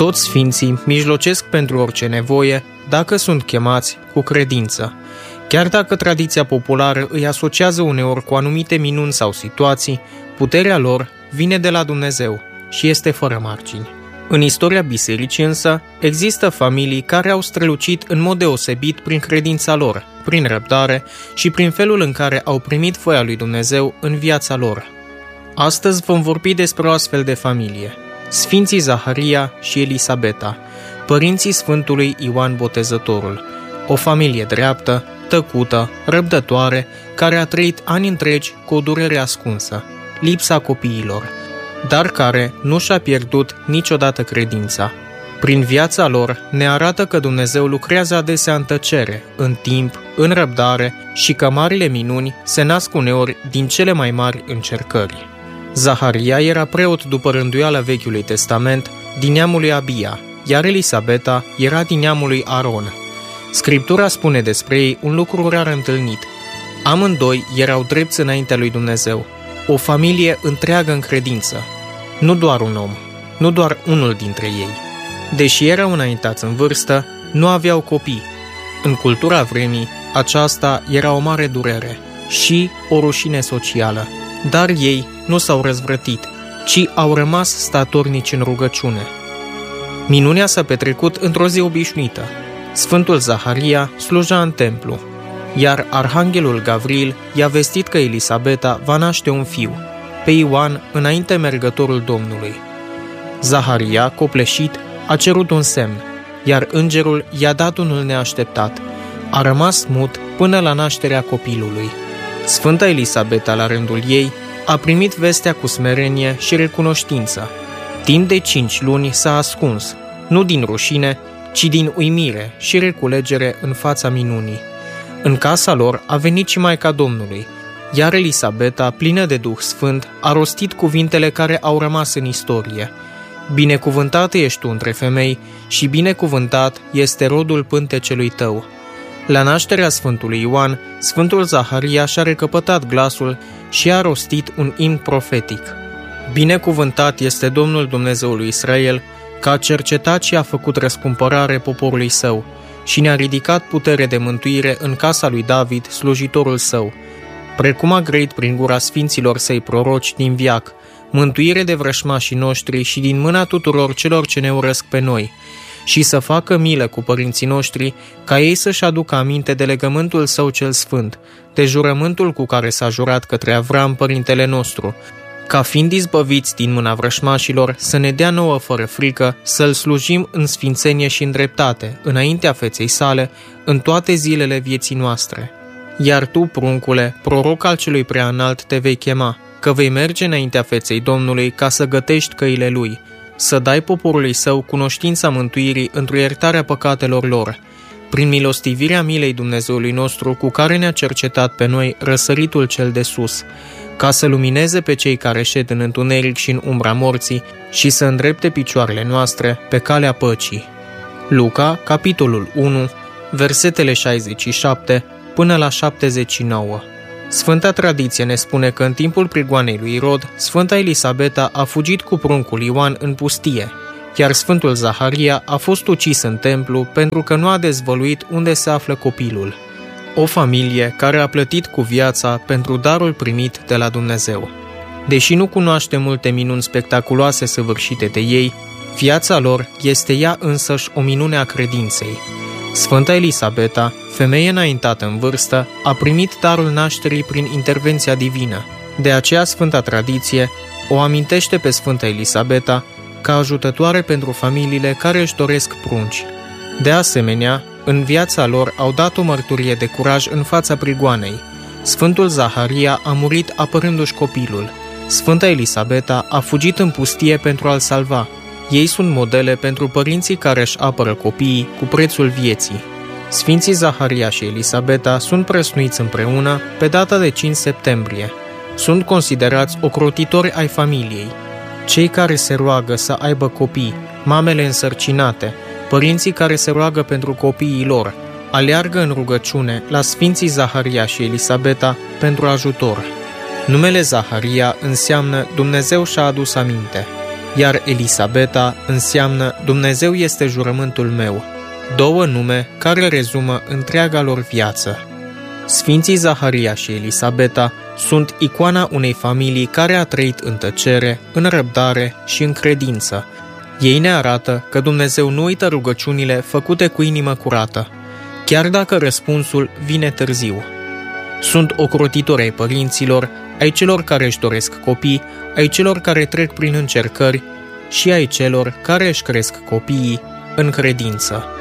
Toți sfinții mijlocesc pentru orice nevoie dacă sunt chemați cu credință. Chiar dacă tradiția populară îi asociază uneori cu anumite minuni sau situații, puterea lor vine de la Dumnezeu și este fără margini. În istoria bisericii însă există familii care au strălucit în mod deosebit prin credința lor, prin răbdare și prin felul în care au primit voia lui Dumnezeu în viața lor. Astăzi vom vorbi despre o astfel de familie, Sfinții Zaharia și Elisabeta, părinții Sfântului Ioan Botezătorul, o familie dreaptă, tăcută, răbdătoare, care a trăit ani întregi cu o durere ascunsă, lipsa copiilor, dar care nu și-a pierdut niciodată credința. Prin viața lor ne arată că Dumnezeu lucrează adesea în tăcere, în timp, în răbdare și că marile minuni se nasc uneori din cele mai mari încercări. Zaharia era preot după rânduiala Vechiului Testament din neamul lui Abia, iar Elisabeta era din neamul lui Aron. Scriptura spune despre ei un lucru rar întâlnit. Amândoi erau drepți înaintea lui Dumnezeu, o familie întreagă în credință, nu doar un om, nu doar unul dintre ei. Deși erau înaintați în vârstă, nu aveau copii. În cultura vremii, aceasta era o mare durere și o rușine socială. Dar ei nu s-au răzvrătit, ci au rămas statornici în rugăciune. Minunea s-a petrecut într-o zi obișnuită. Sfântul Zaharia sluja în templu, iar arhanghelul Gavril i-a vestit că Elisabeta va naște un fiu, pe Ioan, înainte mergătorul Domnului. Zaharia, copleșit, a cerut un semn, iar îngerul i-a dat unul neașteptat. A rămas mut până la nașterea copilului. Sfânta Elisabeta, la rândul ei, a primit vestea cu smerenie și recunoștință. Timp de 5 luni s-a ascuns, nu din rușine, ci din uimire și reculegere în fața minunii. În casa lor a venit și Maica Domnului, iar Elisabeta, plină de Duh Sfânt, a rostit cuvintele care au rămas în istorie. Binecuvântată ești tu între femei și binecuvântat este rodul pântecelui tău. La nașterea Sfântului Ioan, Sfântul Zaharia și-a recăpătat glasul și a rostit un imn profetic. Binecuvântat este Domnul Dumnezeul lui Israel, că a cercetat și a făcut răscumpărare poporului său și ne-a ridicat putere de mântuire în casa lui David, slujitorul său, precum a grăit prin gura sfinților săi proroci din veac, mântuire de vrășmașii noștri și din mâna tuturor celor ce ne urăsc pe noi, și să facă milă cu părinții noștri, ca ei să-și aducă aminte de legământul său cel sfânt, de jurământul cu care s-a jurat către Avram, părintele nostru, ca fiind izbăviți din mâna vrășmașilor, să ne dea nouă fără frică, să-L slujim în sfințenie și în dreptate, înaintea feței sale, în toate zilele vieții noastre. Iar tu, pruncule, proroc al celui preaînalt, te vei chema, că vei merge înaintea feței Domnului ca să gătești căile Lui, să dai poporului său cunoștința mântuirii într-o iertarea păcatelor lor, prin milostivirea milei Dumnezeului nostru cu care ne-a cercetat pe noi răsăritul cel de sus, ca să lumineze pe cei care șed în întuneric și în umbra morții și să îndrepte picioarele noastre pe calea păcii. Luca, capitolul 1, versetele 67 până la 79. Sfânta tradiție ne spune că în timpul prigoanei lui Irod, Sfânta Elisabeta a fugit cu pruncul Ioan în pustie, iar Sfântul Zaharia a fost ucis în templu pentru că nu a dezvăluit unde se află copilul. O familie care a plătit cu viața pentru darul primit de la Dumnezeu. Deși nu cunoaște multe minuni spectaculoase săvârșite de ei, viața lor este ea însăși o minune a credinței. Sfânta Elisabeta, femeie înaintată în vârstă, a primit darul nașterii prin intervenția divină. De aceea Sfânta Tradiție o amintește pe Sfânta Elisabeta ca ajutătoare pentru familiile care își doresc prunci. De asemenea, în viața lor au dat o mărturie de curaj în fața prigoanei. Sfântul Zaharia a murit apărându-și copilul. Sfânta Elisabeta a fugit în pustie pentru a-l salva. Ei sunt modele pentru părinții care își apără copiii cu prețul vieții. Sfinții Zaharia și Elisabeta sunt prăsnuiți împreună pe data de 5 septembrie. Sunt considerați ocrotitori ai familiei. Cei care se roagă să aibă copii, mamele însărcinate, părinții care se roagă pentru copiii lor, aleargă în rugăciune la Sfinții Zaharia și Elisabeta pentru ajutor. Numele Zaharia înseamnă Dumnezeu și-a adus aminte. iar Elisabeta înseamnă Dumnezeu este jurământul meu, două nume care rezumă întreaga lor viață. Sfinții Zaharia și Elisabeta sunt icoana unei familii care a trăit în tăcere, în răbdare și în credință. Ei ne arată că Dumnezeu nu uită rugăciunile făcute cu inimă curată, chiar dacă răspunsul vine târziu. Sunt ocrotitori ai părinților, ai celor care își doresc copii, ai celor care trec prin încercări și ai celor care își cresc copiii în credință.